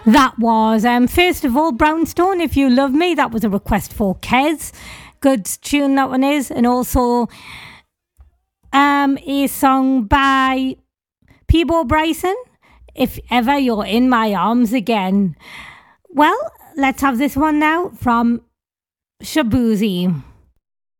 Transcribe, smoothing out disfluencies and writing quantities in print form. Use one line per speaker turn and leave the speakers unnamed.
That was, first of all, Brownstone, If You Love Me. That was a request for Kez. Good tune that one is. And also a song by Peabo Bryson, If Ever You're in My Arms Again. Well, let's have this one now from Shaboozey.